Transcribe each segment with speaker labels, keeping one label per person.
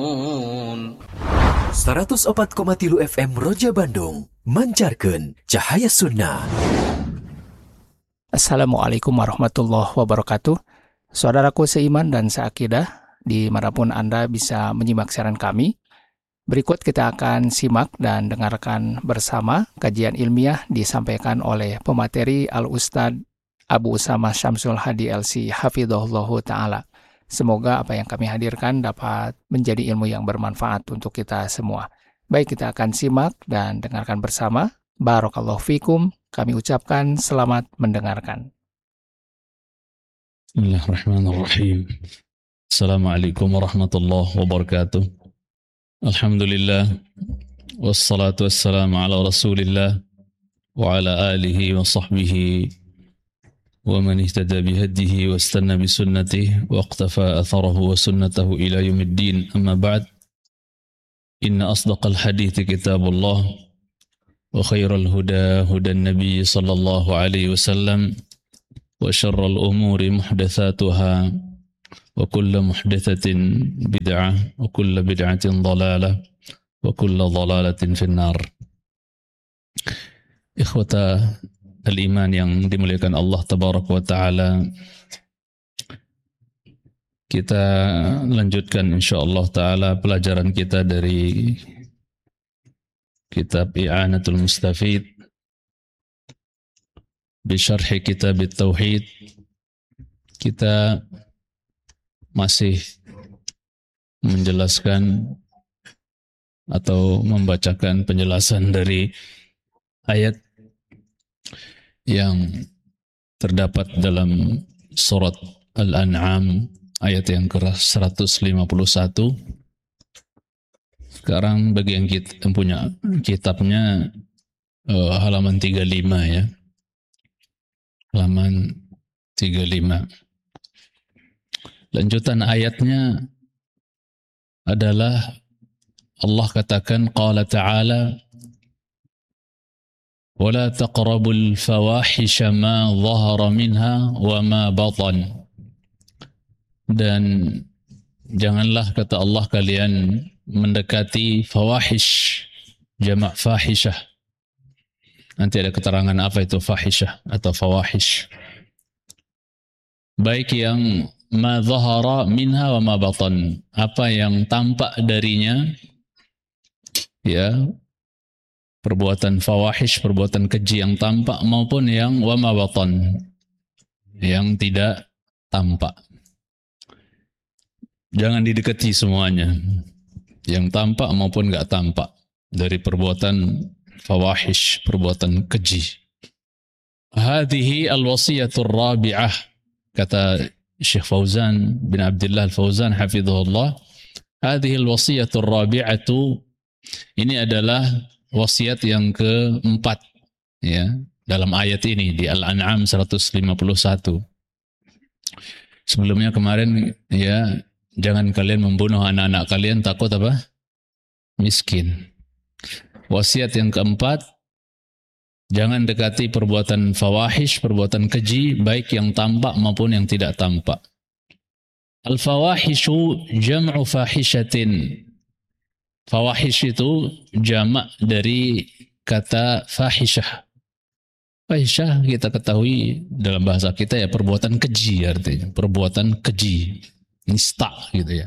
Speaker 1: 104,3 FM Roja Bandung mancarkan cahaya sunnah.
Speaker 2: Assalamualaikum warahmatullahi wabarakatuh. Saudaraku seiman dan seakidah, dimanapun Anda bisa menyimak siaran kami. Berikut kita akan simak dan dengarkan bersama kajian ilmiah disampaikan oleh pemateri Al-Ustadz Abu Usama Syamsul Hadi LC Hafidhahullahu Ta'ala. Semoga apa yang kami hadirkan dapat menjadi ilmu yang bermanfaat untuk kita semua. Baik, kita akan simak dan dengarkan bersama. Barakallahu fikum. Kami ucapkan selamat mendengarkan.
Speaker 3: Bismillahirrahmanirrahim. Assalamualaikum warahmatullahi wabarakatuh. Alhamdulillah. Wassalatu wassalamu ala rasulillah wa ala alihi wa sahbihi wa man ihtada bihadihi wa istanna bisunnatihi wa iqtafa atharahu wa sunnatahu ila yaumiddin. Amma ba'd. Inna asdaqal hadithi kitabullah wa khairal huda hudan nabi sallallahu alaihi wasallam wa syarral umuri muhdatsatuha wa kullu muhdatsatin bid'ah wa kullu bid'atin dhalalah wa kullu dhalalatin finnar. Ikhwata al-iman yang dimuliakan Allah tabaraka wa taala, kita lanjutkan insyaallah taala pelajaran kita dari kitab I'anatul Mustafid bi syarh kitab at-tauhid. Kita masih menjelaskan atau membacakan penjelasan dari ayat yang terdapat dalam surat Al-An'am ayat yang ke-151. Sekarang bagi yang punya kitabnya halaman 35 ya. Halaman 35. Lanjutan ayatnya adalah Allah katakan qala ta'ala wala taqrabul fawahisha ma dhahara minha wa ma batan, dan janganlah kata Allah kalian mendekati fawahish, jamak fahishah. Nanti ada keterangan apa itu fahishah atau fawahish, baik yang ma dhahara minha wa ma batan, apa yang tampak darinya ya, perbuatan fawahish, perbuatan keji yang tampak, maupun yang wa ma batan, yang tidak tampak. Jangan didekati semuanya, yang tampak maupun enggak tampak, dari perbuatan fawahish, perbuatan keji. Hadhihi al-wasiyatur rabi'ah, kata Syekh Fauzan bin Abdullah Al-Fauzan hafizahullah, hadhihi al-wasiyatur rabi'atu, ini adalah wasiat yang keempat ya dalam ayat ini di Al-An'am 151. Sebelumnya kemarin ya, jangan kalian membunuh anak-anak kalian takut apa? Miskin. Wasiat yang keempat, jangan dekati perbuatan fawahish, perbuatan keji, baik yang tampak maupun yang tidak tampak. Al-fawahishu jam'u fahishatin. Fawahish itu jamak dari kata fahishah. Fahishah kita ketahui dalam bahasa kita ya perbuatan keji, artinya perbuatan keji, nista gitu ya,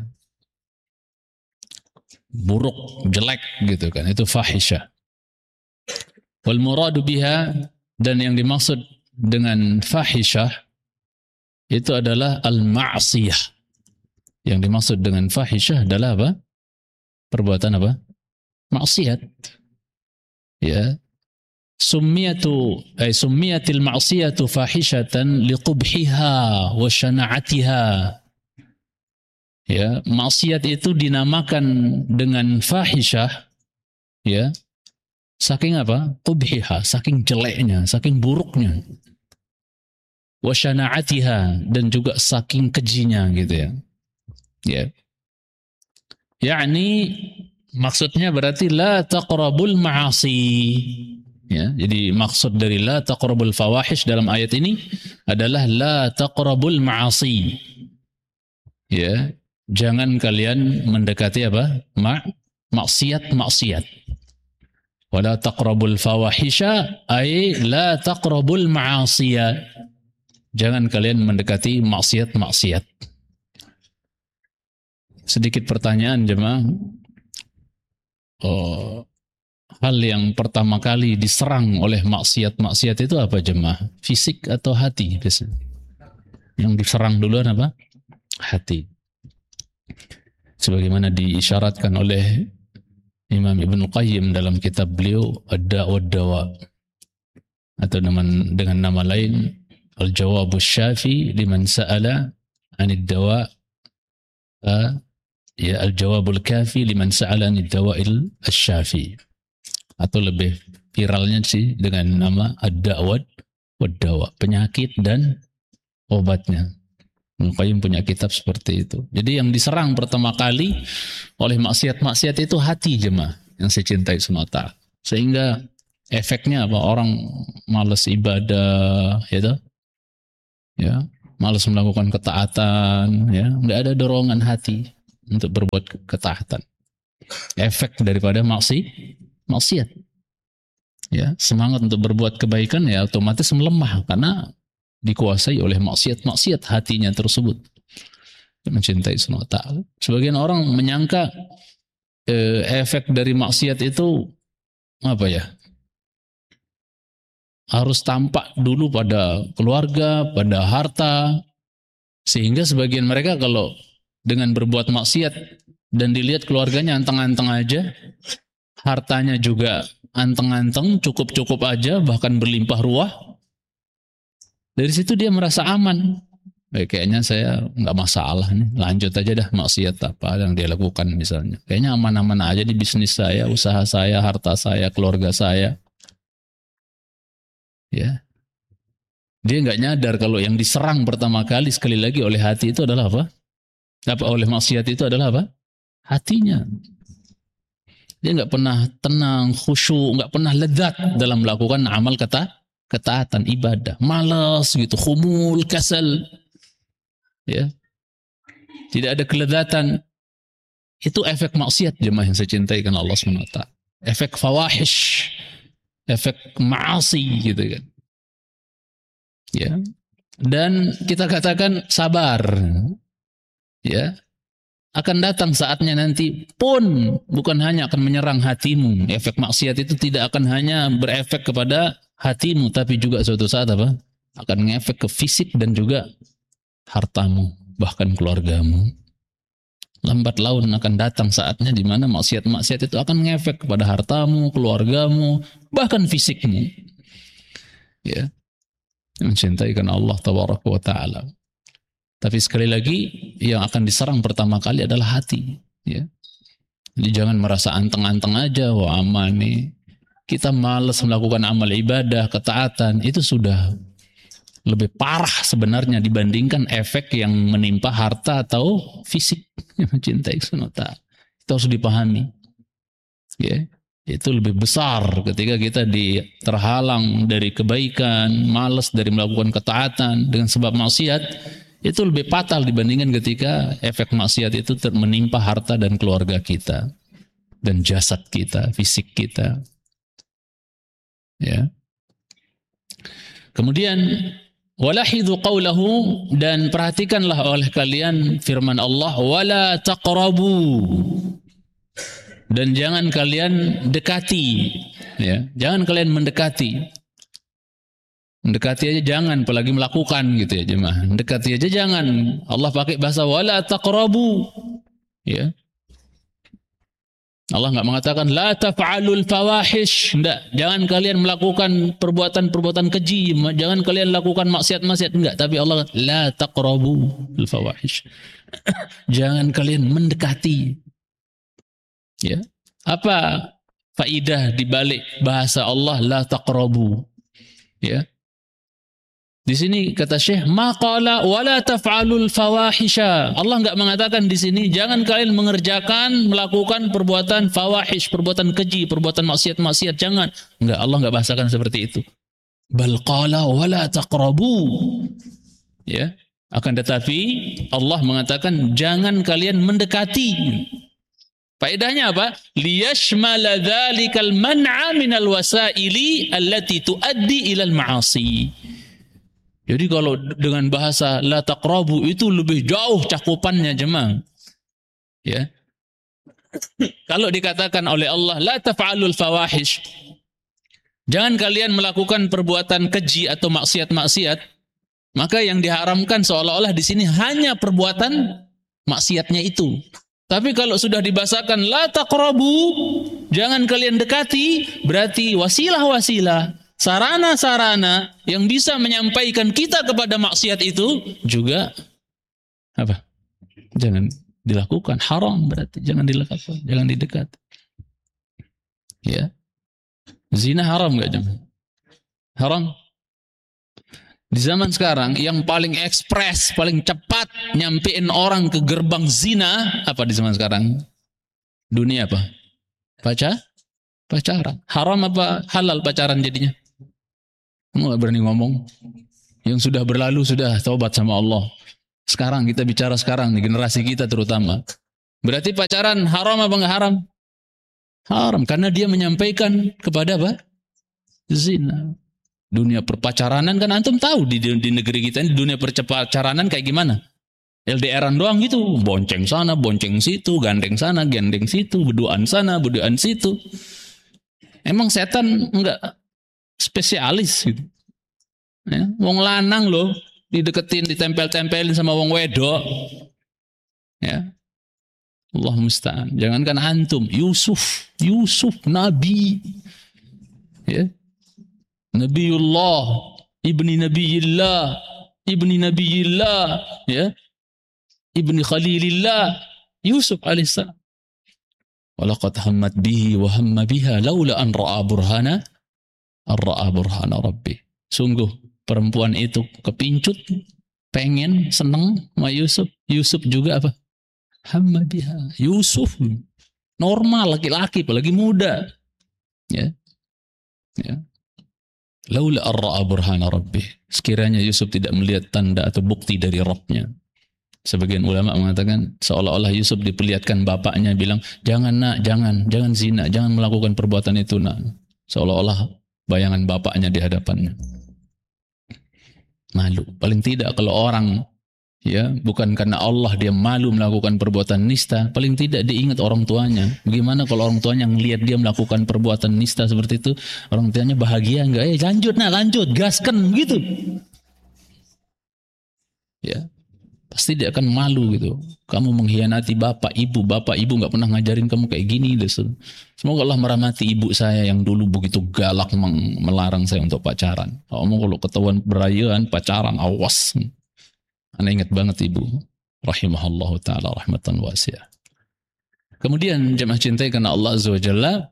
Speaker 3: buruk, jelek gitu kan, itu fahishah. Wal muradu biha, dan yang dimaksud dengan fahishah itu adalah al-ma'siyah. Yang dimaksud dengan fahishah adalah apa? Perbuatan apa? Maksiat. Ya. Summiyatil ma'siyatu fahishatan liqubhiha wa syana'atiha. Ya, maksiat itu dinamakan dengan fahishah ya, saking apa? Qubhiha, saking jeleknya, saking buruknya. Wa syana'atiha, dan juga saking kejinya gitu ya. Ya. Yakni maksudnya berarti la taqrabul ma'asi. Ya, jadi maksud dari la taqrabul fawahish dalam ayat ini adalah la taqrabul ma'asi. Ya, Jangan kalian mendekati apa? Maksiat-maksiat. Wala taqrabul fawahisha ay la taqrabul ma'asiya. Jangan kalian mendekati maksiat-maksiat. Sedikit pertanyaan jemaah. Hal yang pertama kali diserang oleh maksiat-maksiat itu apa jemaah? Fisik atau hati? Yang diserang duluan apa? Hati. Sebagaimana diisyaratkan oleh Imam Ibnu Qayyim dalam kitab beliau Ad-Da' wad-Dawa, atau dengan nama lain Al-Jawabus Syafi liman sa'ala 'anid dawa, ya Al-Jawabul Kafi liman sa'ala 'anid dawa'il asy-Syafi, atau lebih viralnya sih dengan nama Ad-Da' wad-Dawa, penyakit dan obatnya. Ibnu Qayyim punya kitab seperti itu. Jadi yang diserang pertama kali oleh maksiat-maksiat itu hati jemaah yang saya cintai semata. Sehingga efeknya apa? Orang malas ibadah, ya, malas melakukan ketaatan, ya, nggak ada dorongan hati untuk berbuat ketaatan. Efek daripada maksiat, ya, semangat untuk berbuat kebaikan ya otomatis melemah karena dikuasai oleh maksiat hatinya tersebut. Mencintai SWT. Sebagian orang menyangka efek dari maksiat itu apa ya? Harus tampak dulu pada keluarga, pada harta, sehingga sebagian mereka kalau dengan berbuat maksiat dan dilihat keluarganya anteng-anteng aja, hartanya juga anteng-anteng, cukup-cukup aja, bahkan berlimpah ruah. Dari situ dia merasa aman. Kayaknya saya nggak masalah nih, lanjut aja dah maksiat apa yang dia lakukan misalnya. Kayaknya aman-aman aja di bisnis saya, usaha saya, harta saya, keluarga saya. Ya, dia nggak nyadar kalau yang diserang pertama kali sekali lagi oleh hati itu adalah apa? Oleh maksiat itu adalah apa? Hatinya. Dia nggak pernah tenang, khusyuk, nggak pernah lezat dalam melakukan amal ketaatan ibadah, malas gitu, khumul, kasal, ya, tidak ada kelezatan. Itu efek maksiat jemaah yang saya cintai karena Allah SWT. Efek fawahish, efek maasi gitu kan, ya. Dan kita katakan sabar, ya, akan datang saatnya nanti pun bukan hanya akan menyerang hatimu. Efek maksiat itu tidak akan hanya berefek kepada hatimu, tapi juga suatu saat apa? Akan ngefek ke fisik dan juga hartamu, bahkan keluargamu. Lambat laun akan datang saatnya di mana maksiat-maksiat itu akan ngefek kepada hartamu, keluargamu, bahkan fisikmu. Ya. Mencintai karena Allah tabaraka wa taala. Tapi sekali lagi yang akan diserang pertama kali adalah hati, ya. Jadi jangan merasa anteng-anteng aja, wah aman nih. Kita malas melakukan amal ibadah, ketaatan, itu sudah lebih parah sebenarnya dibandingkan efek yang menimpa harta atau fisik. Mencintai sunata. Itu harus dipahami. Ya, itu lebih besar ketika kita terhalang dari kebaikan, malas dari melakukan ketaatan dengan sebab maksiat. Itu lebih fatal dibandingkan ketika efek maksiat itu menimpa harta dan keluarga kita dan jasad kita, fisik kita. Ya. Kemudian walahidhu qawlahu, dan perhatikanlah oleh kalian firman Allah, wala taqrabu, dan jangan kalian dekati, ya, jangan kalian mendekati. Mendekati aja jangan, apalagi melakukan gitu ya jemaah. Mendekati aja jangan. Allah pakai bahasa wala taqrabu, ya. Allah enggak mengatakan la taf'alul fawahish, enggak. Jangan kalian melakukan perbuatan-perbuatan keji, jangan kalian lakukan maksiat-maksiat, enggak. Tapi Allah la taqrabul fawahish. Jangan kalian mendekati. Ya. Apa faidah di balik bahasa Allah la taqrabu? Ya. Di sini kata Syekh, maqala wala taf'alul fawahisha. Allah enggak mengatakan di sini jangan kalian melakukan perbuatan fawahish, perbuatan keji, perbuatan maksiat-maksiat, jangan. Enggak, Allah enggak bahasakan seperti itu. Bal qala wala taqrabu. Ya. Akan tetapi Allah mengatakan jangan kalian mendekati. Faedahnya apa? Liyashmala dzalikal man'a minal wasaili allati tuaddi ilal ma'asi. Jadi kalau dengan bahasa la taqrabu itu lebih jauh cakupannya jemaah. Ya. Kalau dikatakan oleh Allah la taf'alul fawahish. Jangan kalian melakukan perbuatan keji atau maksiat-maksiat. Maka yang diharamkan seolah-olah di sini hanya perbuatan maksiatnya itu. Tapi kalau sudah dibahasakan la taqrabu, jangan kalian dekati, berarti wasilah-wasilah, sarana-sarana yang bisa menyampaikan kita kepada maksiat itu juga apa? Jangan dilakukan, haram berarti jangan dilakukan, jangan didekat. Ya. Zina haram enggak, jemaah? Haram. Di zaman sekarang yang paling ekspres, paling cepat nyampein orang ke gerbang zina apa di zaman sekarang? Dunia apa? Pacaran. Haram apa halal pacaran jadinya? Kamu gak berani ngomong. Yang sudah berlalu sudah taubat sama Allah. Sekarang kita bicara sekarang, generasi kita terutama. Berarti pacaran haram apa enggak haram? Haram karena dia menyampaikan kepada apa? Zina. Dunia perpacaranan kan antum tahu di negeri kita ini dunia perpacaranan kayak gimana? LDRan doang gitu, bonceng sana, bonceng situ, gandeng sana, gandeng situ, berduaan sana, berduaan situ. Emang setan enggak spesialis gitu. Ya, wong lanang loh dideketin, ditempel-tempelin sama wong wedok. Ya. Allah musta'an. Jangankan antum, Yusuf Nabi. Ya. Nabiullah, ibni Nabiyillah, ya, ibni Khalilillah, Yusuf alaihissalam. Walaqad hammat bihi wa hamma biha laula an ra'a burhana rabbi. Sungguh perempuan itu kepincut, pengen, senang sama Yusuf. Yusuf juga apa? Hamma biha. Yusuf normal, laki-laki, apalagi muda. Ya. Ya. Laula ar-ra'a burhana rabbih. Sekiranya Yusuf tidak melihat tanda atau bukti dari Rabbnya. Sebagian ulama mengatakan seolah-olah Yusuf diperlihatkan bapaknya bilang, jangan nak, jangan zina, jangan melakukan perbuatan itu nak. Seolah-olah bayangan bapaknya di hadapannya. Malu. Paling tidak kalau orang ya bukan karena Allah dia malu melakukan perbuatan nista, paling tidak dia ingat orang tuanya. Bagaimana kalau orang tuanya ngelihat dia melakukan perbuatan nista seperti itu, orang tuanya bahagia enggak? Lanjut, gaskan gitu. Ya. Pasti dia akan malu gitu. Kamu mengkhianati bapak ibu enggak pernah ngajarin kamu kayak gini. Semoga Allah merahmati ibu saya yang dulu begitu galak melarang saya untuk pacaran. Kalau ketahuan berayaan pacaran, awas. Anda ingat banget ibu, rahimahullahu ta'ala rahmatan wasi'ah. Kemudian jemaah cintai karena Allah Azza wa Jalla,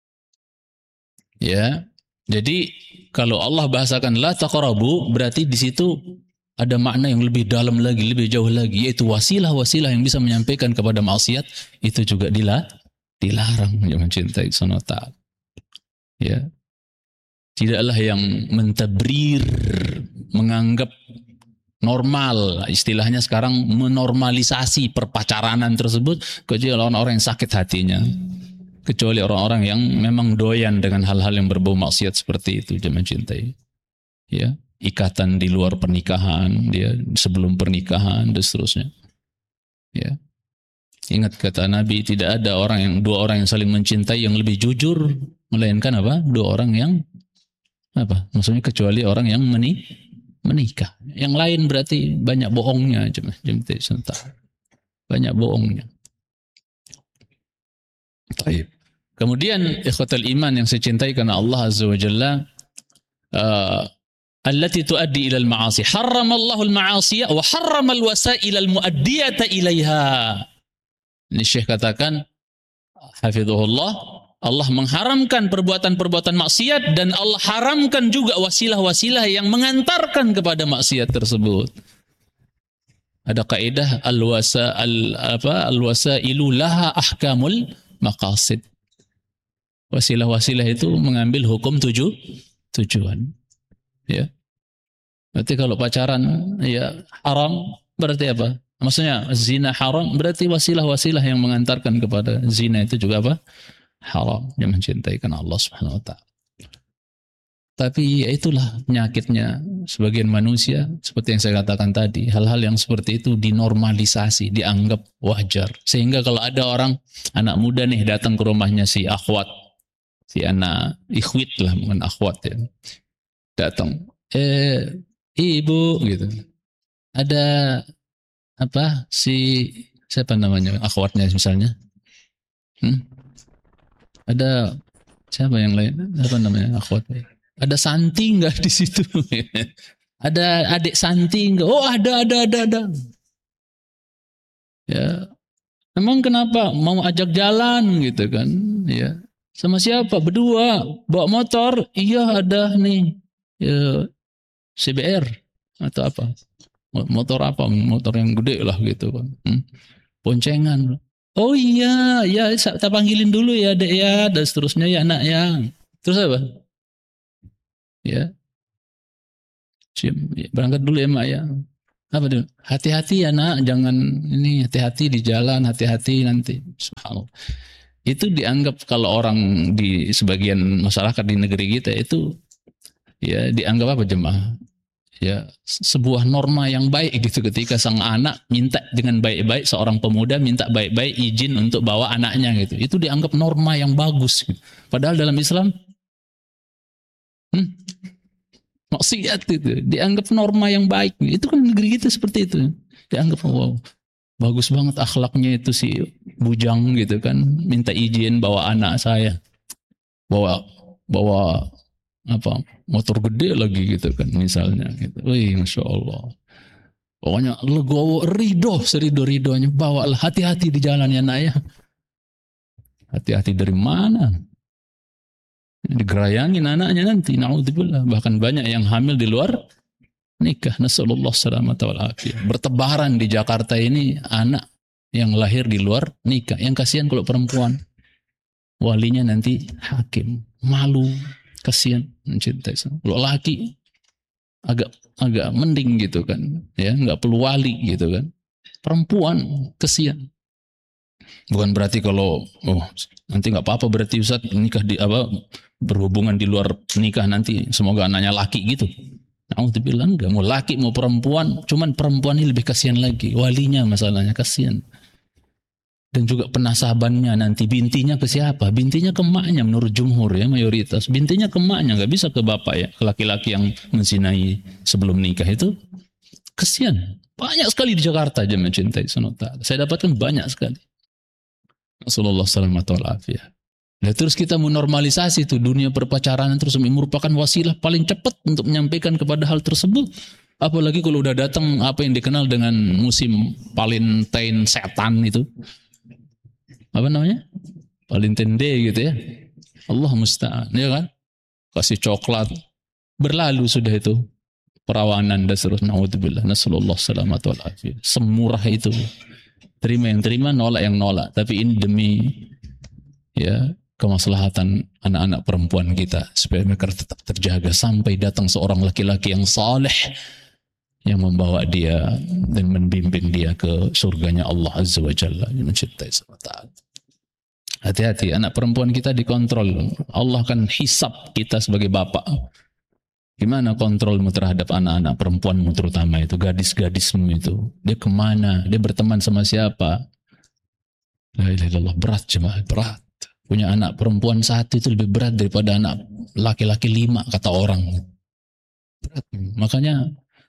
Speaker 3: ya, jadi kalau Allah bahasakan la taqrabu, berarti di situ ada makna yang lebih dalam lagi, lebih jauh lagi, yaitu wasilah-wasilah yang bisa menyampaikan kepada maksiat, itu juga dilarang jemaah cintai subhanahu wa ta'ala. Ya. Tidaklah yang mentabrir, menganggap normal, istilahnya sekarang menormalisasi perpacaranan tersebut, kecuali orang-orang yang sakit hatinya, kecuali orang-orang yang memang doyan dengan hal-hal yang berbau maksiat seperti itu, jemaah cintai. Ya, ikatan di luar pernikahan, dia sebelum pernikahan dan seterusnya. Ya. Ingat kata Nabi, tidak ada dua orang yang saling mencintai yang lebih jujur, melainkan apa? Dua orang yang apa? Maksudnya kecuali orang yang menikah. Yang lain berarti banyak bohongnya, banyak bohongnya. Baik. Kemudian ikhwatal iman yang saya cintai karena Allah Azza wa Jalla, allati tuaddi ila al-ma'asi. Harramallahu al-ma'asiya wa harramal wasaila al-muaddiyata ilaiha. Ini Syekh katakan, hafizahullah, Allah mengharamkan perbuatan-perbuatan maksiat dan Allah haramkan juga wasilah-wasilah yang mengantarkan kepada maksiat tersebut. Ada kaidah al-wasailu laha ahkamul maqasid. Wasilah-wasilah itu mengambil hukum tujuan. Ya. Berarti kalau pacaran ya haram, berarti apa? Maksudnya zina haram, berarti wasilah-wasilah yang mengantarkan kepada zina itu juga apa? Haram. Yang mencintai karena Allah Subhanahu wa taala. Tapi ya itulah penyakitnya sebagian manusia, seperti yang saya katakan tadi, hal-hal yang seperti itu dinormalisasi, dianggap wajar. Sehingga kalau ada orang, anak muda nih datang ke rumahnya si akhwat, si anak ikhwit lah, bukan akhwat ya. Datang, ibu gitu. Ada apa siapa namanya akhwatnya misalnya? Ada siapa yang lain? Apa namanya akhwatnya? Ada Santi nggak di situ? Ada adik Santi nggak? Oh ada. Ya, emang kenapa? Mau ajak jalan gitu kan? Ya, sama siapa? Berdua, bawa motor? Iya ada nih, ya, CBR atau apa? Motor apa? Motor yang gede lah gitu kan? Boncengan. Oh iya, ya kita panggilin dulu ya dek ya, dan seterusnya ya anak ya. Terus apa? Ya, berangkat dulu ya mak ya. Apa dulu? Hati-hati ya nak, jangan ini, hati-hati di jalan, hati-hati nanti. Subhanallah. Itu dianggap kalau orang di sebagian masyarakat di negeri kita itu ya dianggap apa jemaah? Ya sebuah norma yang baik gitu ketika sang anak minta dengan baik-baik, seorang pemuda minta baik-baik izin untuk bawa anaknya gitu. Itu dianggap norma yang bagus gitu. Padahal dalam Islam maksiat itu dianggap norma yang baik. Itu kan negeri kita seperti itu. Dianggap wow, bagus banget akhlaknya itu si bujang gitu kan, minta izin bawa anak saya. Bawa apa? Motor gede lagi gitu kan misalnya gitu. Wih, Masya Allah. Pokoknya legowo ridho serido-ridonya, bawalah, hati-hati di jalan ya nak ya. Hati-hati dari mana? Digerayangin anaknya nanti, na'udzubillah. Bahkan banyak yang hamil di luar nikah, nasallallahu salamata wal afiyah. Bertebaran di Jakarta ini anak yang lahir di luar nikah. Yang kasihan kalau perempuan, walinya nanti hakim, malu, kasihan, mencintai. Kalau laki agak mending gitu kan, ya nggak perlu wali gitu kan. Perempuan kasihan. Bukan berarti kalau nanti nggak apa-apa berarti Ustaz nikah di apa berhubungan di luar nikah nanti semoga anaknya laki gitu. Alhamdulillah enggak, mau laki mau perempuan, cuman perempuan ini lebih kasihan lagi, walinya masalahnya kasihan. Dan juga penasabannya nanti bintinya ke siapa? Bintinya ke emaknya menurut jumhur ya, mayoritas. Bintinya ke emaknya, nggak bisa ke bapak ya, ke laki-laki yang menzinai sebelum nikah itu kasihan. Banyak sekali di Jakarta aja mencintai sunata. Saya dapatkan banyak sekali. Rasulullah sallallahu alaihi wasallam. Nah, terus kita menormalisasi itu dunia perpacaran terus merupakan wasilah paling cepat untuk menyampaikan kepada hal tersebut. Apalagi kalau udah datang apa yang dikenal dengan musim Valentine setan itu. Apa namanya? Valentine Day gitu ya. Allah musta'an, ya kan? Kasih coklat. Berlalu sudah itu perawanan dan seterusnya. Naudzubillah. Nasallallahu salamatu wal afiyah. Semurah itu. Terima yang terima, nolak yang nolak. Tapi ini demi ya kemaslahatan anak-anak perempuan kita supaya mereka tetap terjaga sampai datang seorang laki-laki yang saleh yang membawa dia dan membimbing dia ke surganya Allah Azza wa Jalla yang mencintai SWT. Hati-hati, anak perempuan kita dikontrol. Allah akan hisab kita sebagai bapak. Gimana kontrolmu terhadap anak-anak perempuanmu terutama itu, gadis-gadismu itu. Dia kemana? Dia berteman sama siapa? La ilaha illallah, berat jemaah, berat. Punya anak perempuan satu itu lebih berat daripada anak laki-laki 5 kata orang. Berat. Makanya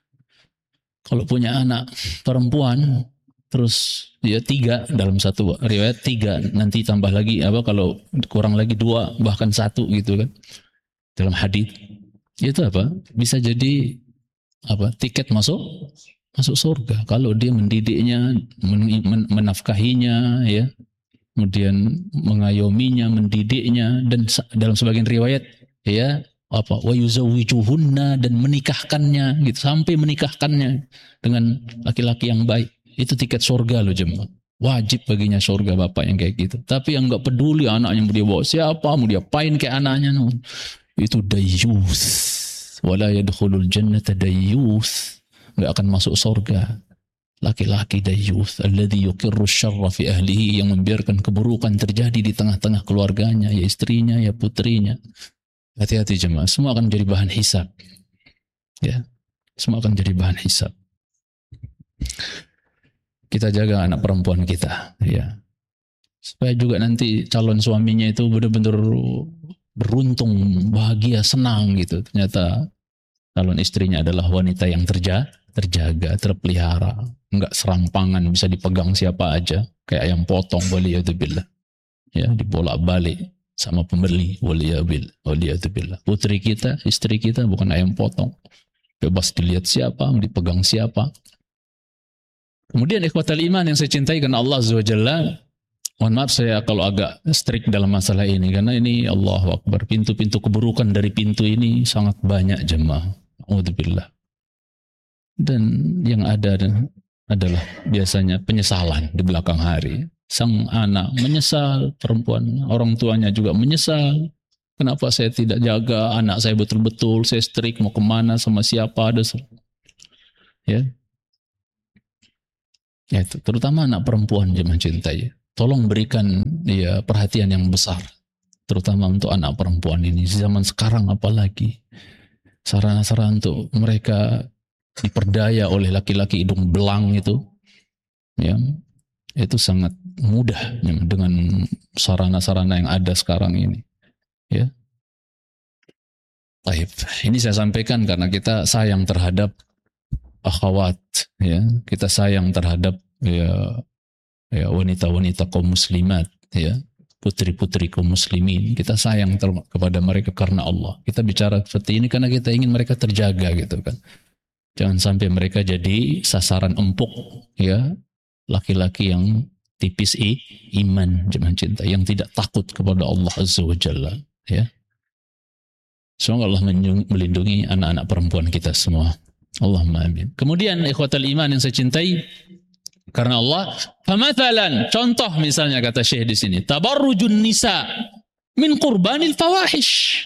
Speaker 3: kalau punya anak perempuan terus dia 3 dalam satu riwayat 3 nanti tambah lagi apa kalau kurang lagi 2 bahkan 1 gitu kan dalam hadis itu apa bisa jadi apa tiket masuk surga kalau dia mendidiknya menafkahinya ya kemudian mengayominya mendidiknya dan dalam sebagian riwayat ya apa wa yuzawwijuhunna dan menikahkannya gitu sampai menikahkannya dengan laki-laki yang baik itu tiket surga loh jemaah wajib baginya surga bapak yang kayak gitu tapi yang nggak peduli anaknya mau dia bawa siapa mau dia apain kayak anaknya no. Itu dayus Wala yadkhulul jannata dayyuth, enggak akan masuk surga laki-laki dayyuth alladhi yuqirru syarra fi ahlihi, yang membiarkan keburukan terjadi di tengah-tengah keluarganya, ya istrinya, ya putrinya. Hati-hati jemaah, semua akan menjadi bahan hisab. Ya, semua akan jadi bahan hisab. Kita jaga anak perempuan kita, ya, supaya juga nanti calon suaminya itu benar-benar beruntung, bahagia, senang gitu. Ternyata calon istrinya adalah wanita yang terjaga, terpelihara, enggak serampangan, bisa dipegang siapa aja, kayak ayam potong, waliyadzubillah. Ya, dibolak-balik sama pembeli, waliyadzubillah. Putri kita, istri kita bukan ayam potong. Bebas dilihat siapa, dipegang siapa. Kemudian ikhwatal iman yang saya cintai karena Allah Azza wa Jalla, mohon maaf saya kalau agak strict dalam masalah ini, karena ini Allahu Akbar, pintu-pintu keburukan dari pintu ini sangat banyak jemaah. A'udzubillah. Dan yang ada adalah biasanya penyesalan di belakang hari. Sang anak menyesal, perempuan, orang tuanya juga menyesal. Kenapa saya tidak jaga anak saya betul-betul, saya strict, mau kemana, sama siapa, ada. Ya. Ya itu, terutama anak perempuan jemaah cintai. Tolong berikan ya perhatian yang besar, terutama untuk anak perempuan ini. Zaman sekarang apalagi, sarana-sarana untuk mereka diperdaya oleh laki-laki hidung belang itu, ya, itu sangat mudah ya, dengan sarana-sarana yang ada sekarang ini. Ya. Baik, ini saya sampaikan karena kita sayang terhadap akhwat, ya, kita sayang terhadap ya wanita-wanita kaum muslimat, ya, putri-putri kaum muslimin. Kita sayang kepada mereka karena Allah. Kita bicara seperti ini karena kita ingin mereka terjaga gitu kan. Jangan sampai mereka jadi sasaran empuk, ya, laki-laki yang tipis iman, jemaah cinta, yang tidak takut kepada Allah Azza wa Jalla, ya. Semoga Allah melindungi anak-anak perempuan kita semua. Allahumma amin. Kemudian ikhwatal iman yang saya cintai karena Allah, famathalan, contoh misalnya kata Syekh di sini, tabarrujun nisa min qurbanil fawahish,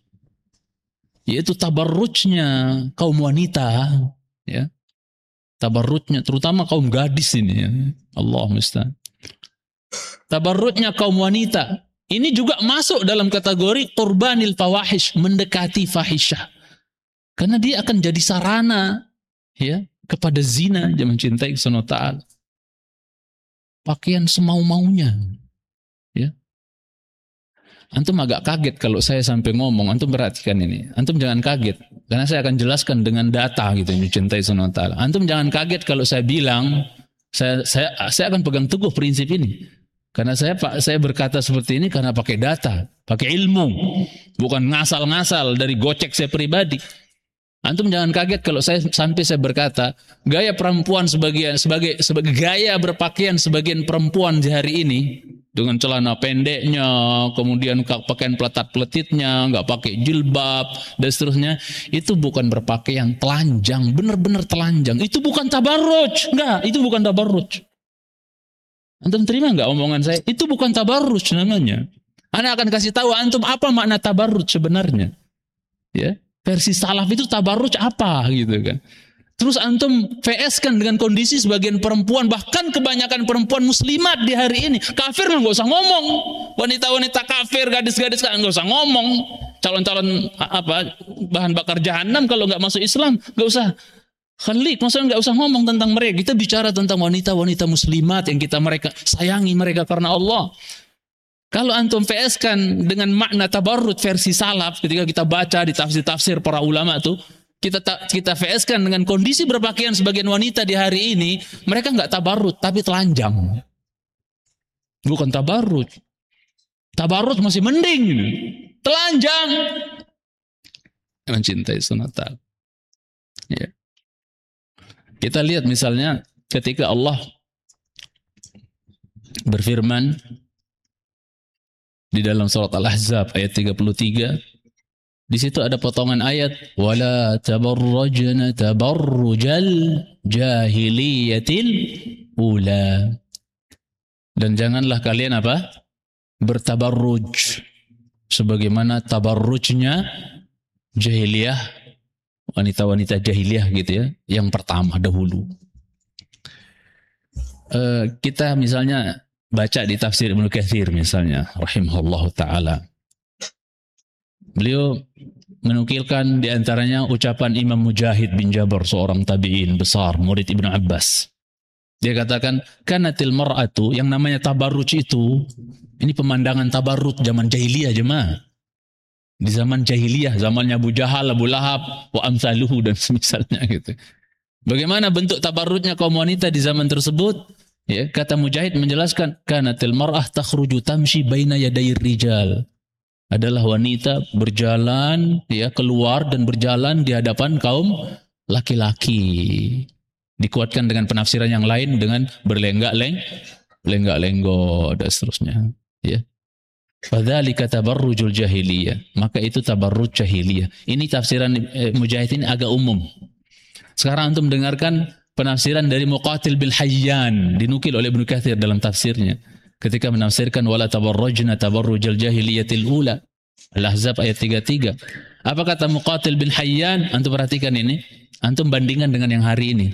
Speaker 3: yaitu tabarrujnya kaum wanita, ya. Tabarrujnya terutama kaum gadis ini, ya. Allah musta'an. Tabarrujnya kaum wanita ini juga masuk dalam kategori qurbanil fawahish, mendekati fahisyah. Karena dia akan jadi sarana, ya, kepada zina, jangan cintai Subhanahu wa ta'ala. Pakaian semau-maunya, ya. Antum agak kaget kalau saya sampai ngomong, antum perhatikan ini. Antum jangan kaget, karena saya akan jelaskan dengan data gitu, mencintai Subhanahu wa ta'ala. Antum jangan kaget kalau saya bilang, saya akan pegang teguh prinsip ini. Karena saya berkata seperti ini karena pakai data, pakai ilmu, bukan ngasal-ngasal dari gocek saya pribadi. Antum jangan kaget kalau saya berkata gaya perempuan sebagai gaya berpakaian sebagian perempuan di hari ini dengan celana pendeknya, kemudian pakaian peletat-peletitnya, nggak pakai jilbab dan seterusnya, itu bukan berpakaian telanjang, benar-benar telanjang. Itu bukan tabarruj, enggak, itu bukan tabarruj. Antum terima nggak omongan saya? Itu bukan tabarruj namanya. Ana akan kasih tahu antum apa makna tabarruj sebenarnya. Ya. Versi salaf itu tabarruj apa gitu kan. Terus antum VS-kan dengan kondisi sebagian perempuan, bahkan kebanyakan perempuan muslimat di hari ini. Kafir mah nggak usah ngomong. Wanita-wanita kafir, gadis-gadis nggak usah ngomong. Calon-calon bahan bakar jahanam kalau nggak masuk Islam, nggak usah. Khalik, maksudnya nggak usah ngomong tentang mereka. Kita bicara tentang wanita-wanita muslimat yang mereka sayangi mereka karena Allah. Kalau antum VS-kan dengan makna tabarruj versi salaf, ketika kita baca di tafsir-tafsir para ulama tuh, kita VS-kan dengan kondisi berpakaian sebagian wanita di hari ini, mereka nggak tabarruj tapi telanjang. Bukan tabarruj. Tabarruj masih mending. Telanjang. Mencintai sunat. Ya. Kita lihat misalnya ketika Allah berfirman di dalam surat Al-Ahzab ayat 33, di situ ada potongan ayat wala tabarrajna tabarrujal jahiliyatil ula, dan janganlah kalian bertabarruj sebagaimana tabarrujnya jahiliyah wanita-wanita jahiliyah gitu ya, yang pertama dahulu. Kita misalnya baca di tafsir Ibnu Katsir misalnya, rahimahullahu taala. Beliau menukilkan di antaranya ucapan Imam Mujahid bin Jabr, seorang tabi'in besar, murid Ibnu Abbas. Dia katakan, kanatil mar'atu, yang namanya tabarruj itu, ini pemandangan tabarruj zaman jahiliyah jemaah. Di zaman jahiliyah, zamannya Abu Jahal, Abu Lahab, wa amsaluhu dan semisalnya gitu. Bagaimana bentuk tabarrujnya kaum wanita di zaman tersebut? Ya, kata Mujahid menjelaskan, kanatil mar'ah takhruju tamshi baina yadayir rijal. Adalah wanita berjalan, ya, keluar dan berjalan di hadapan kaum laki-laki. Dikuatkan dengan penafsiran yang lain dengan berlenggak-lenggok dan seterusnya, ya. Fadzalika tabarrujul jahiliyah. Maka itu tabarruj jahiliyah. Ini tafsiran Mujahid ini agak umum. Sekarang antum dengarkan penafsiran dari Muqatil bil Hayyan, dinukil oleh Ibnu Katsir dalam tafsirnya. Ketika menafsirkan wala tabarrujna tabarrujal jahiliyatil ula. Al-Ahzab ayat 33. Apa kata Muqatil bin Hayyan? Antum perhatikan ini. Antum bandingkan dengan yang hari ini.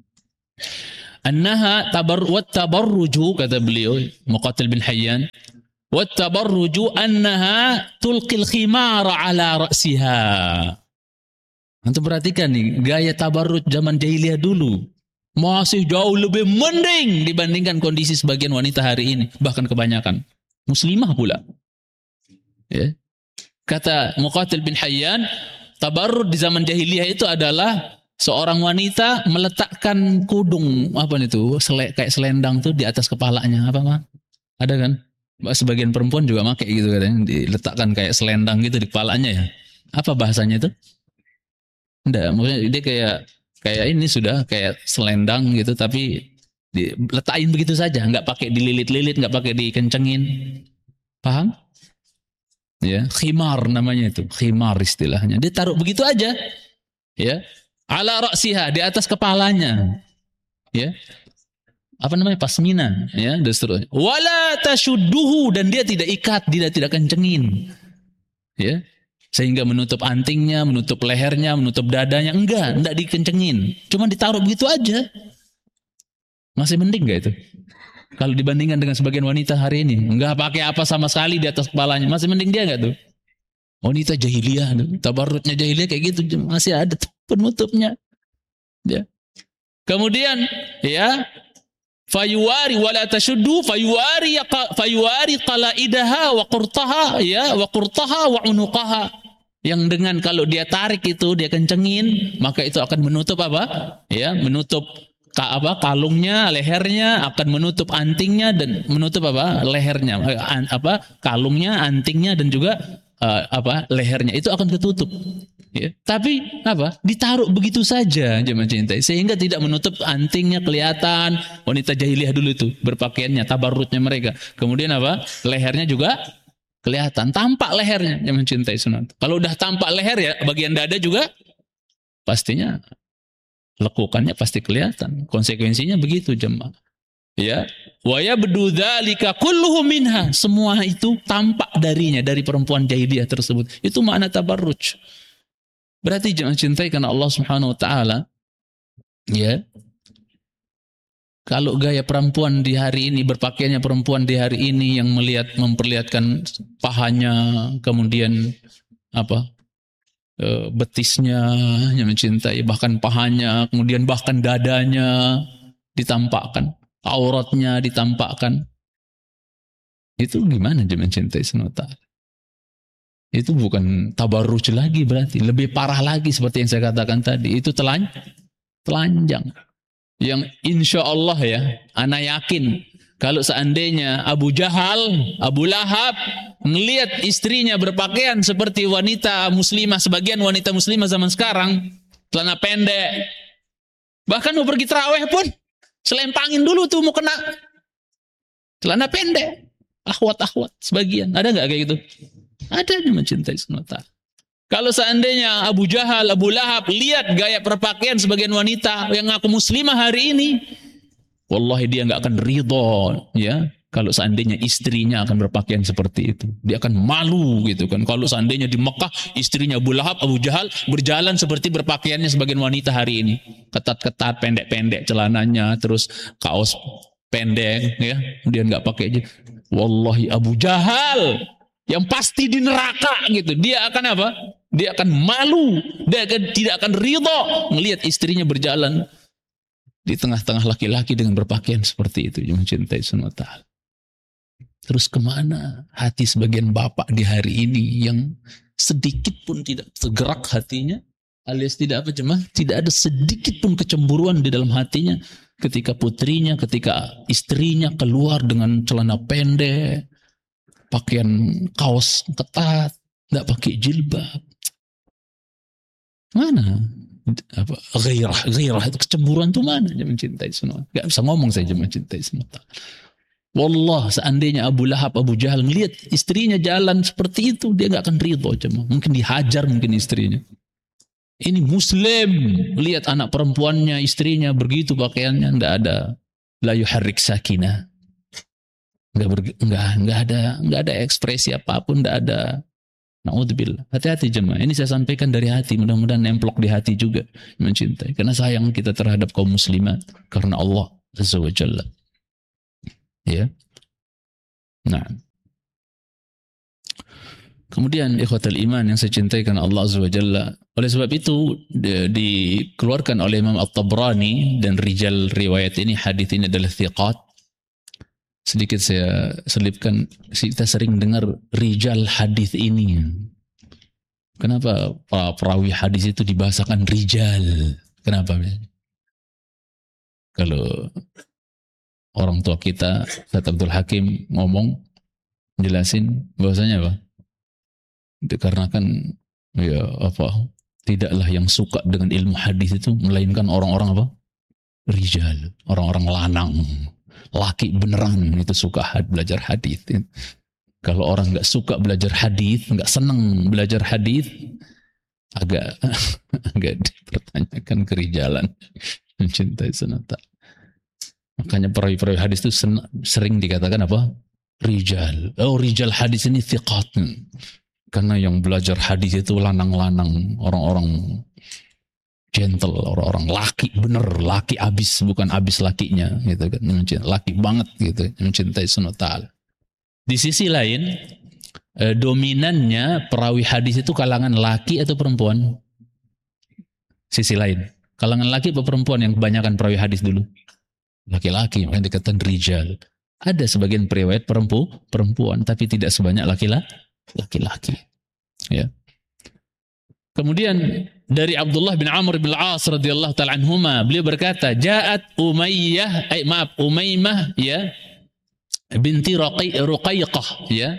Speaker 3: Annaha tabarruju, kata beliau Muqatil bin Hayyan, wattabarruju annaha tulqil khimara ala ra'siha. Antum perhatikan nih, gaya tabarruj zaman jahiliyah dulu masih jauh lebih mending dibandingkan kondisi sebagian wanita hari ini, bahkan kebanyakan muslimah pula. Ya. Kata Muqatil bin Hayyan, tabarruj di zaman jahiliyah itu adalah seorang wanita meletakkan kudung kayak selendang tuh di atas kepalanya, apa mah? Ada kan? Sebagian perempuan juga pakai gitu katanya, diletakkan kayak selendang gitu di kepalanya ya. Apa bahasanya itu? Enggak, maksudnya dia kayak ini sudah kayak selendang gitu, tapi diletakin begitu saja, nggak pakai dililit-lilit, nggak pakai dikencengin. Paham? Ya, khimar namanya itu, khimar istilahnya. Dia taruh begitu aja. Ya. Ala ra'siha, di atas kepalanya. Ya. Apa namanya, pasmina, ya, dan seterusnya. Wala tashudduhu, dan dia tidak ikat, dia tidak kencengin, ya, sehingga menutup antingnya, menutup lehernya, menutup dadanya, enggak dikencengin, cuma ditaruh begitu aja. Masih mending enggak itu? Kalau dibandingkan dengan sebagian wanita hari ini, enggak pakai apa sama sekali di atas kepalanya, masih mending dia enggak tuh? Wanita jahiliyah, tabarrujnya jahiliyah kayak gitu, masih ada penutupnya, ya. Kemudian, ya, fayuwari wala tashuddu fayuwari qalaidaha wa qurtaha, ya, wa qurtaha wa unuqaha, yang dengan kalau dia tarik itu, dia kencengin, maka itu akan menutup apa? Ya, menutup kalungnya, lehernya, akan menutup antingnya dan menutup apa? Lehernya, kalungnya, antingnya dan juga lehernya itu akan ketutup. Ya. Tapi apa? Ditaruh begitu saja, jemaah cintai, sehingga tidak menutup antingnya kelihatan. Wanita jahiliyah dulu itu berpakaiannya, tabarrujnya mereka. Kemudian apa? Lehernya juga kelihatan, tampak lehernya, jemaah cintai sunat. Kalau udah tampak leher ya, bagian dada juga pastinya lekukannya pasti kelihatan. Konsekuensinya begitu, jemaah. Ya, wa yabdu dzalika kulluhu minha, semua itu tampak darinya, dari perempuan jahiliyah tersebut. Itu makna tabarruj. Berarti jangan cintai karena Allah Subhanahu wa taala, ya. Kalau gaya perempuan di hari ini, berpakaiannya perempuan di hari ini yang memperlihatkan pahanya, kemudian betisnya yang mencintai, bahkan pahanya, kemudian bahkan dadanya ditampakkan, auratnya ditampakkan. Itu gimana dia mencintai Subhanahu wa taala? Itu bukan tabarruj lagi, berarti lebih parah lagi seperti yang saya katakan tadi. Itu telanjang. Yang insya Allah ya, ana yakin kalau seandainya Abu Jahal, Abu Lahab melihat istrinya berpakaian seperti wanita muslimah, sebagian wanita muslimah zaman sekarang, celana pendek, bahkan mau pergi tarawih pun selempangin dulu tuh mau kena celana pendek, akhwat sebagian. Ada nggak kayak gitu? Ada yang mencintai sunata. Kalau seandainya Abu Jahal, Abu Lahab lihat gaya berpakaian sebagian wanita yang ngaku muslimah hari ini, wallahi dia nggak akan ridho, ya, kalau seandainya istrinya akan berpakaian seperti itu. Dia akan malu gitu kan. Kalau seandainya di Mekah istrinya Abu Lahab, Abu Jahal berjalan seperti berpakaiannya sebagian wanita hari ini. Ketat-ketat, pendek-pendek celananya, terus kaos pendek ya. Dia nggak pakai aja. Wallahi Abu Jahal yang pasti di neraka gitu. Dia akan apa? Dia akan malu. Dia tidak akan ridho melihat istrinya berjalan di tengah-tengah laki-laki dengan berpakaian seperti itu. Yang mencintai Subhanahu wa ta'ala. Terus kemana hati sebagian bapak di hari ini yang sedikit pun tidak tergerak hatinya, alias tidak apa jemaah, tidak ada sedikit pun kecemburuan di dalam hatinya ketika putrinya, ketika istrinya keluar dengan celana pendek, pakaian kaos ketat, tidak pakai jilbab. Mana? Apa? Ghairah itu kecemburuan itu mana? Dia mencintai semua. Gak bisa ngomong saja mencintai semua. Wallah, seandainya Abu Lahab, Abu Jahal melihat istrinya jalan seperti itu, dia gak akan ridho cuma. Mungkin dihajar mungkin istrinya. Ini Muslim, lihat anak perempuannya, istrinya begitu pakaiannya, nggak ada la yuharrik sakinah, nggak ada ekspresi apapun, nggak ada. Naudzubillah. Hati-hati jemaah. Ini saya sampaikan dari hati, mudah-mudahan nemplok di hati juga mencintai. Karena sayang kita terhadap kaum muslimat karena Allah Azza wa Jalla. Ya. Nah. Kemudian ikhwatul iman yang saya cintai karena Allah Azza wa Jalla. Oleh sebab itu dikeluarkan oleh Imam At-Tabrani dan rijal riwayat ini, hadis ini adalah thiqat. Sedikit saya selipkan, kita sering dengar rijal hadis ini. Kenapa perawi hadis itu dibahasakan rijal? Kenapa? Kalau orang tua kita, Ustaz Abdul Hakim ngomong, jelasin bahwasanya apa? Dikarenakan ya apa? Tidaklah yang suka dengan ilmu hadis itu melainkan orang-orang apa? Rijal, orang-orang lanang. Laki beneran itu suka belajar hadis. Kalau orang nggak suka belajar hadis, nggak senang belajar hadis, agak dipertanyakan kerijalan mencintai sunat. Makanya perawi-perawi hadis itu sering dikatakan apa? Rijal. Oh, rijal hadis ini thiqat. Karena yang belajar hadis itu lanang-lanang, orang-orang gentle, orang-orang laki bener, laki abis, bukan abis lakinya gitu kan, laki banget gitu, mencintai sunnah ta'ala. Di sisi lain dominannya perawi hadis itu kalangan laki atau perempuan? Sisi lain, kalangan laki atau perempuan yang kebanyakan perawi hadis dulu? Laki-laki, makanya dikatakan rijal. Ada sebagian periwayat perempuan, tapi tidak sebanyak laki-laki. Ya. Kemudian dari Abdullah bin Amr bin Al-As radhiyallahu ta'ala anhuma, beliau berkata, Ja'at Umaymah ya binti Ruqayqah ya.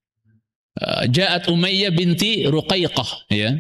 Speaker 3: Ja'at Umayyah binti Ruqayqah ya.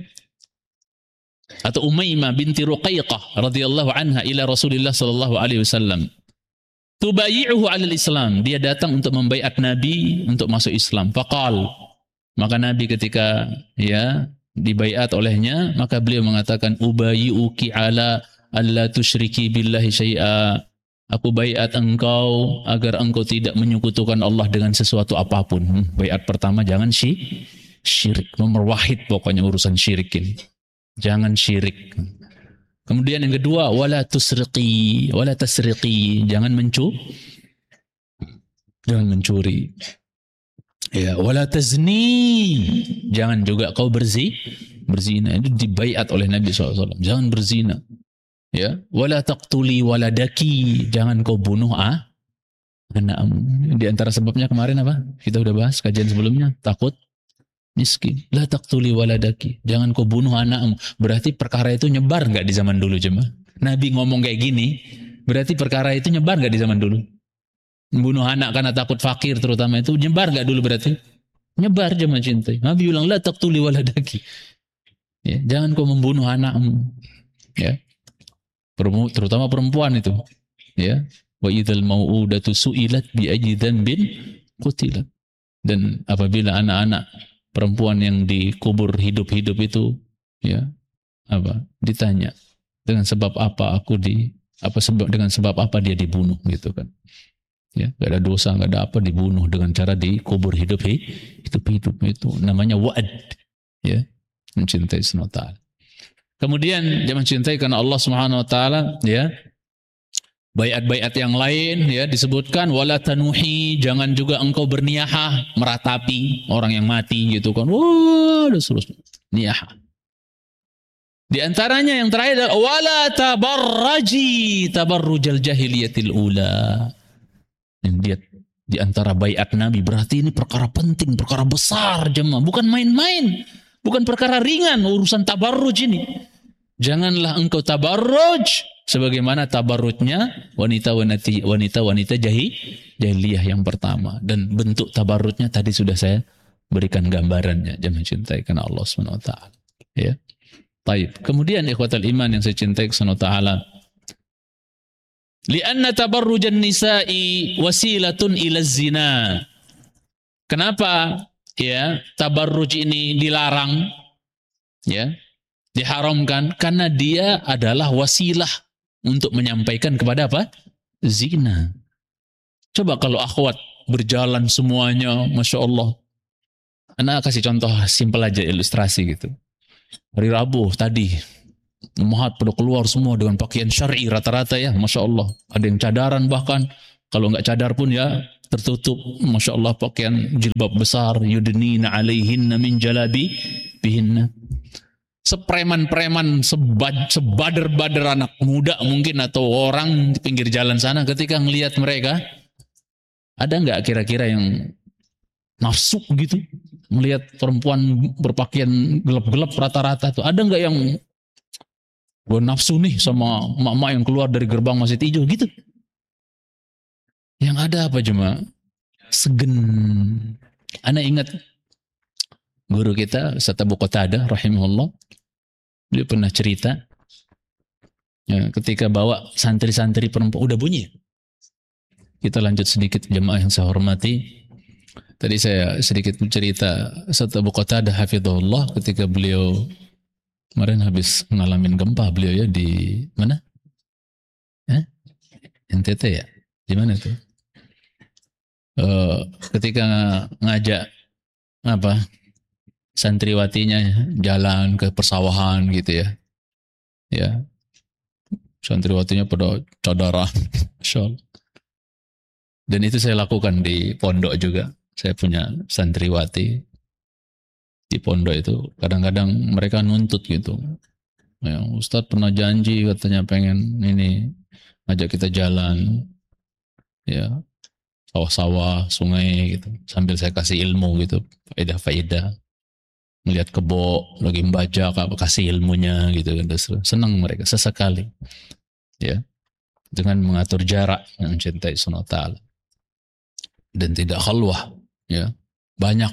Speaker 3: Atau Umaymah binti Ruqayqah radhiyallahu anha ila Rasulillah sallallahu alaihi wasallam. Tubayi'uhu 'alal Islam. Dia datang untuk membaiat Nabi untuk masuk Islam. Faqal, maka Nabi ketika ya dibaiat olehnya, maka beliau mengatakan, ubayi'uki ala alla tusyriki billahi syai'a. Aku baiat engkau agar engkau tidak menyekutukan Allah dengan sesuatu apapun. Baiat pertama, jangan syirik. Nomor wahid pokoknya urusan syirik ini. Jangan syirik. Kemudian yang kedua, wala tusriqi, wala tasriqi. Jangan mencuri. Ya, wala tazni, jangan juga kau berzina. Itu dibaiat oleh Nabi SAW. Jangan berzina. Ya, wala taqtuli waladaki, jangan kau bunuh anakmu. Di antara sebabnya kemarin apa? Kita udah bahas kajian sebelumnya, takut miskin. La taqtuli waladaki, jangan kau bunuh anakmu. Berarti perkara itu nyebar nggak di zaman dulu jemaah? Nabi ngomong kayak gini, berarti perkara itu nyebar nggak di zaman dulu? Membunuh anak karena takut fakir terutama itu nyebar gak dulu berarti? Nyebar jemaah cintai. Nabi bilang la taqtuli waladaki. Ya, jangan kau membunuh anakmu. Ya. Terutama perempuan itu. Ya. Wa idzal mau'udatu su'ilat bi ayyi dzambin qutilat. Dan apabila anak-anak perempuan yang dikubur hidup-hidup itu ya, ditanya dengan sebab apa dengan sebab apa dia dibunuh gitu kan. Ya, gak ada dosa, gak ada apa, dibunuh dengan cara dikubur hidup-hidup itu namanya wa'ad, ya, mencintai Subhanahu wa ta'ala. Kemudian dia mencintai karena Allah Subhanahu wa ta'ala, ya. Baiat-baiat yang lain ya disebutkan wala tanuhi, jangan juga engkau berniyaha, meratapi orang yang mati gitu kan. Wah, terus niyaha. Di antaranya yang terakhir adalah wala tabarraji tabarrujal jahiliyatil ula. Dan dia di antara baiat Nabi, berarti ini perkara penting, perkara besar jemaah, bukan main-main, bukan perkara ringan urusan tabarruj ini. Janganlah engkau tabarruj sebagaimana tabarrujnya wanita-wanita jahiliyah yang pertama. Dan bentuk tabarrujnya tadi sudah saya berikan gambarannya. Jangan cintai karena Allah SWT. Ya. Baik. Kemudian ikhwatal iman yang saya cintai karena Allah, lianna tabarrujan nisa'i wasilatun ila zina. Kenapa ya tabarruj ini dilarang? Ya. Diharamkan karena dia adalah wasilah untuk menyampaikan kepada apa? Zina. Coba kalau akhwat berjalan semuanya, Masya Allah. Anak kasih contoh simpel aja, ilustrasi gitu. Hari Rabu tadi, Umahat pada keluar semua dengan pakaian syar'i rata-rata ya, Masya Allah. Ada yang cadaran bahkan, kalau nggak cadar pun ya tertutup, Masya Allah, pakaian jilbab besar, yudnina alaihinna min jalabi bihinna. Sepreman-preman, sebader-bader anak muda mungkin atau orang di pinggir jalan sana, ketika ngelihat mereka, ada nggak kira-kira yang nafsu gitu melihat perempuan berpakaian gelap-gelap rata-rata tuh? Ada nggak yang gue nafsu nih sama emak-emak yang keluar dari gerbang Masjid Ijo gitu? Yang ada apa cuma segen. Ana ingat guru kita Ustaz Abu Qatadah rahimahullah, dia pernah cerita ya, ketika bawa santri-santri perempuan, udah bunyi. Kita lanjut sedikit jemaah yang saya hormati. Tadi saya sedikit bercerita Ustaz Abu Qatadah hafizahullah, ketika beliau kemarin habis ngalamin gempa beliau ya di mana? NTT ya? Di mana tuh? Ketika ngajak apa? Santriwatinya jalan ke persawahan gitu ya. Ya. Santriwatinya pada cadaran. Dan itu saya lakukan di pondok juga. Saya punya santriwati di pondok itu. Kadang-kadang mereka nuntut gitu. Ya, Ustadz pernah janji katanya pengen ini ngajak kita jalan. Ya. Sawah-sawah, sungai gitu. Sambil saya kasih ilmu gitu. Faedah-faedah. Melihat kebo lagi membaca, kasih ilmunya gitu kan, senang mereka sesekali ya, dengan mengatur jarak yang mencintai Subhanahu wa ta'ala dan tidak khalwah ya, banyak.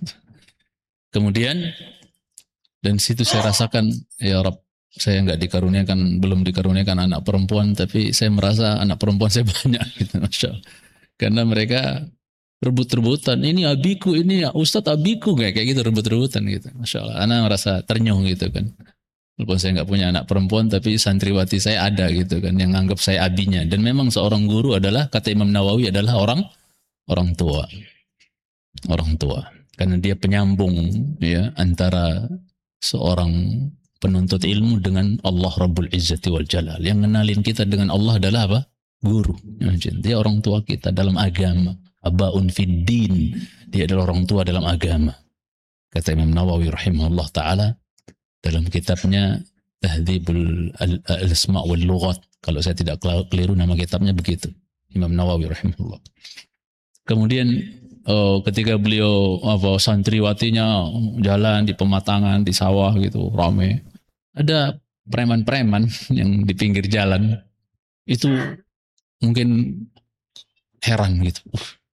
Speaker 3: Kemudian dan situ saya rasakan ya Rabb, saya belum dikaruniakan anak perempuan, tapi saya merasa anak perempuan saya banyak gitu, Masya Allah. Karena mereka rebut-rebutan, ini abiku, ini Ustadz abiku, kayak gitu, rebut-rebutan gitu. Masya Allah, anak merasa ternyuh gitu kan. Walaupun saya nggak punya anak perempuan, tapi santriwati saya ada gitu kan, yang nganggap saya abinya. Dan memang seorang guru adalah, kata Imam Nawawi, adalah orang tua. Orang tua. Karena dia penyambung ya antara seorang penuntut ilmu dengan Allah Rabbul Izzati wal Jalal. Yang ngenalin kita dengan Allah adalah apa? Guru. Dia orang tua kita dalam agama. Abaun fid din, dia adalah orang tua dalam agama. Kata Imam Nawawi rahimahullah ta'ala dalam kitabnya Tahdzibul Al-Asma' wal Lughat, kalau saya tidak keliru nama kitabnya begitu, Imam Nawawi rahimahullah. Kemudian ketika beliau santriwatinya jalan di pematangan, di sawah gitu, rame, ada preman-preman yang di pinggir jalan itu mungkin heran gitu.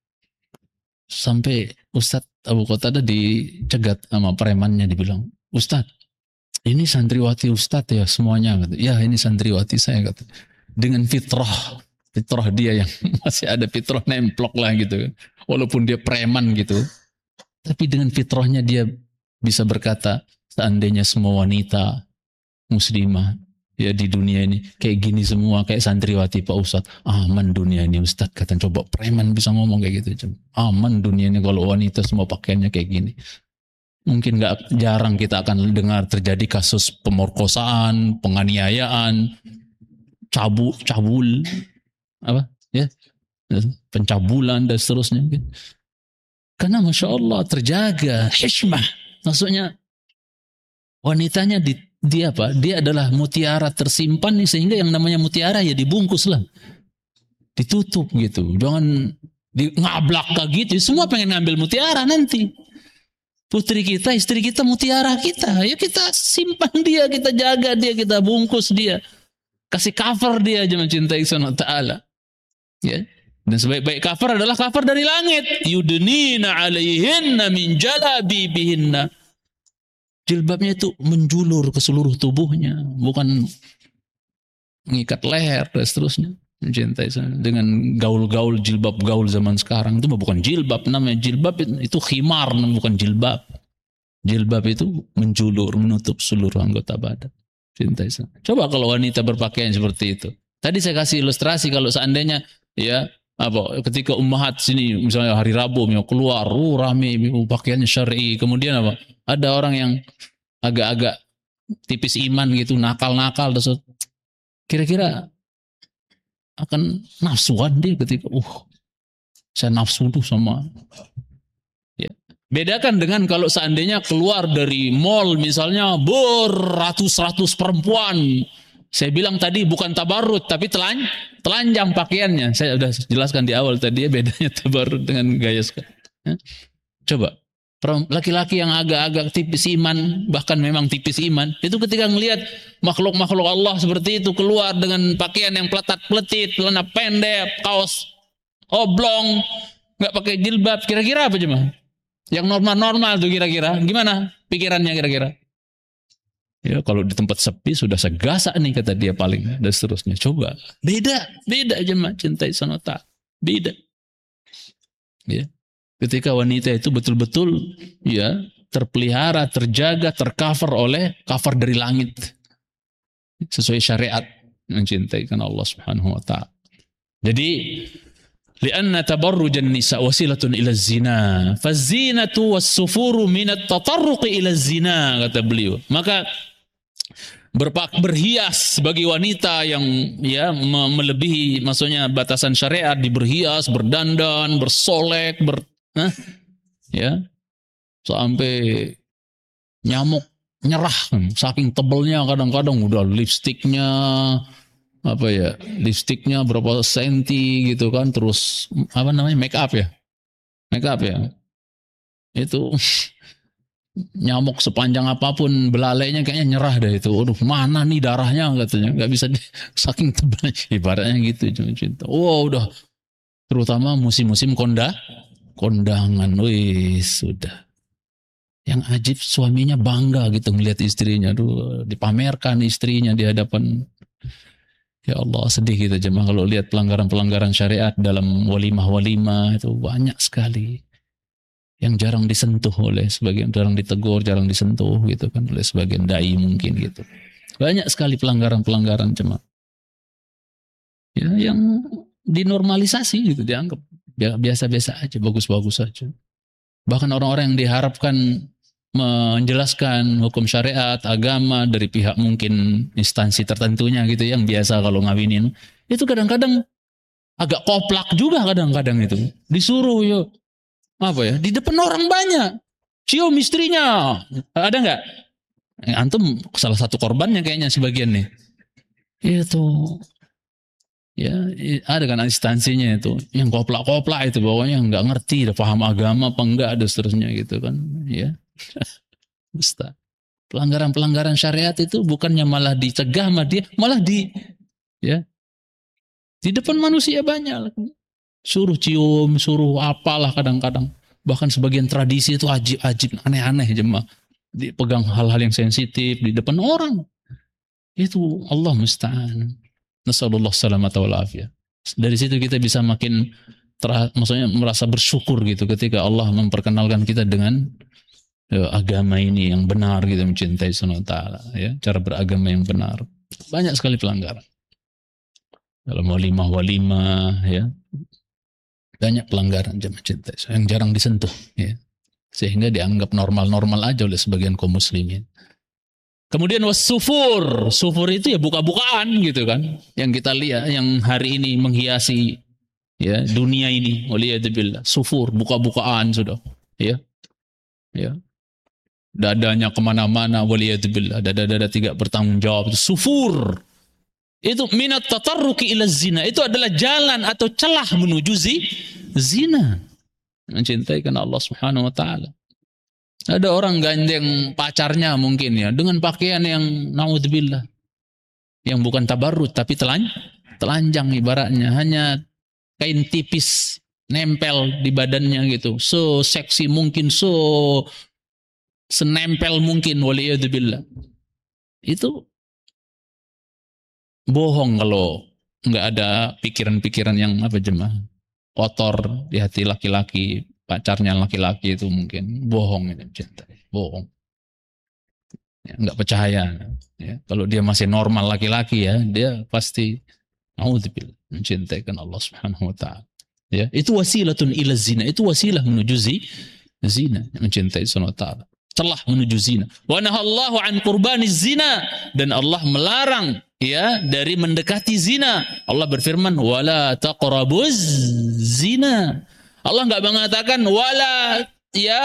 Speaker 3: Sampai Ustadz Abu Qatadah dicegat sama premannya, dibilang, Ustadz, ini santriwati Ustadz ya semuanya, kata. Ya ini santriwati saya, kata. Dengan fitrah dia yang masih ada fitrah nemplok lah gitu, walaupun dia preman gitu, tapi dengan fitrahnya dia bisa berkata, seandainya semua wanita muslimah ya di dunia ini kayak gini semua, kayak santriwati Pak Ustadz, aman dunia ini Ustadz, kata coba preman bisa ngomong kayak gitu, aman dunia ini kalau wanita semua pakaiannya kayak gini. Mungkin jarang kita akan dengar terjadi kasus pemerkosaan, penganiayaan, cabul, apa ya, pencabulan dan seterusnya. Karena Masya Allah terjaga hikmah, maksudnya wanitanya dia adalah mutiara tersimpan nih, sehingga yang namanya mutiara ya dibungkus lah, ditutup gitu, jangan ngablak kayak gitu. Semua pengen ngambil mutiara nanti. Putri kita, istri kita, mutiara kita, ya kita simpan dia, kita jaga dia, kita bungkus dia, kasih cover dia aja mencintai Subhanahu wa ta'ala. Ya. Dan sebaik-baik cover adalah cover dari langit. Yudnina alaihinna min jalabibihinna. Jilbabnya itu menjulur ke seluruh tubuhnya, bukan mengikat leher dan seterusnya. Mencintai dengan gaul-gaul, jilbab gaul zaman sekarang itu bukan jilbab, namanya jilbab itu khimar, bukan jilbab. Jilbab itu menjulur, menutup seluruh anggota badan. Cintai sana. Coba kalau wanita berpakaian seperti itu. Tadi saya kasih ilustrasi kalau seandainya ya ketika ummahat sini misalnya hari Rabu mau keluar, rame pakaiannya syar'i, kemudian ada orang yang agak-agak tipis iman gitu, nakal-nakal, kira-kira akan nafsuan dia ketika saya nafsu tuh sama ya. Bedakan dengan kalau seandainya keluar dari mall misalnya beratus-ratus perempuan, saya bilang tadi bukan tabarrut tapi telanjang pakaiannya. Saya sudah jelaskan di awal tadi ya, bedanya tabarrut dengan gaya sekarang ya. Coba laki-laki yang agak-agak tipis iman, bahkan memang tipis iman, itu ketika melihat makhluk-makhluk Allah seperti itu keluar dengan pakaian yang peletat-peletit, celana pendek, kaos oblong, nggak pakai jilbab, kira-kira apa cuma? Yang normal-normal tuh kira-kira, gimana pikirannya kira-kira? Ya kalau di tempat sepi sudah segasak nih kata dia paling, dan seterusnya. Coba beda jemaah cintai sonota, beda. Ya. Ketika wanita itu betul-betul ya terpelihara, terjaga, tercover oleh cover dari langit sesuai syariat, mencintai karena Allah Subhanahu wa taala. Jadi lianna tabarrujan nisa wasilatun ila zina, fazinatu was-sufuru min at-tatarruq ila zina, kata beliau. Maka berhias bagi wanita yang ya melebihi maksudnya batasan syariat, berhias, berdandan, bersolek, ya sampai nyamuk nyerah saking tebelnya, kadang-kadang udah lipstiknya berapa senti gitu kan, terus make up ya itu nyamuk sepanjang apapun belalainya kayaknya nyerah deh itu. Aduh, mana nih darahnya katanya, nggak bisa saking tebelnya ibaratnya gitu. Udah terutama musim-musim kondangan, sudah. Yang ajib suaminya bangga gitu ngelihat istrinya, dipamerkan istrinya di hadapan. Ya Allah, sedih kita jemaah kalau lihat pelanggaran-pelanggaran syariat dalam walimah-walimah itu banyak sekali. Yang jarang disentuh oleh sebagian, jarang ditegur, jarang disentuh gitu kan oleh sebagian dai mungkin gitu. Banyak sekali pelanggaran-pelanggaran jemaah. Ya, yang dinormalisasi gitu, dianggap biasa-biasa aja, bagus-bagus aja. Bahkan orang-orang yang diharapkan menjelaskan hukum syariat, agama dari pihak mungkin instansi tertentunya gitu yang biasa kalau ngawinin, itu kadang-kadang agak koplak juga kadang-kadang itu. Disuruh di depan orang banyak, cium istrinya. Ada nggak? Antum salah satu korbannya kayaknya sebagian nih. Itu ya ada kan instansinya itu yang koplak-koplak itu, pokoknya nggak ngerti, udah paham agama apa enggak, ada seterusnya gitu kan ya. Pelanggaran-pelanggaran syariat itu bukannya malah dicegah sama dia, malah di depan manusia banyak, suruh cium, suruh apalah, kadang-kadang bahkan sebagian tradisi itu ajib-ajib, aneh-aneh jemaah, dipegang hal-hal yang sensitif di depan orang. Itu Allah musta'an. Nasallallahu salamata wal afiyah. Dari situ kita bisa makin maksudnya merasa bersyukur gitu ketika Allah memperkenalkan kita dengan agama ini yang benar gitu, mencintai Subhanahu wa ta'ala ya, cara beragama yang benar. Banyak sekali pelanggaran. Dalam walimah ya. Banyak pelanggaran jemaah cinta yang jarang disentuh ya. Sehingga dianggap normal-normal aja oleh sebagian kaum muslimin. Kemudian sufur itu ya buka-bukaan gitu kan, yang kita lihat yang hari ini menghiasi ya dunia ini, waliyadzubillah, sufur, buka-bukaan sudah ya dadanya kemana-mana, waliyadzubillah, dada-dada tidak bertanggung jawab, itu sufur. Itu minat tatarruki ila zina, itu adalah jalan atau celah menuju zina. Mencintai karena Allah Subhanahu wa taala. Ada orang gandeng pacarnya mungkin ya dengan pakaian yang naudzubillah, yang bukan tabarrut tapi telanjang ibaratnya, hanya kain tipis nempel di badannya gitu, so seksi mungkin, so senempel mungkin, waliyadzubillah. Itu bohong kalau nggak ada pikiran-pikiran yang jemaah kotor di hati laki-laki. Pacarnya laki-laki itu mungkin bohong, cinta, bohong. Ya, nggak percaya. Ya, kalau dia masih normal laki-laki ya, dia pasti auzubillah mencintaikan Allah Subhanahu wa taala. Ya, itu wasilatun ila zina, itu wasilah menuju zina, mencintai Subhanahu wa taala. Celah menuju zina. Wa nahallahu an qurbaniz zina, dan Allah melarang ya dari mendekati zina. Allah berfirman wala taqrabuz zina. Allah enggak mengatakan wala ya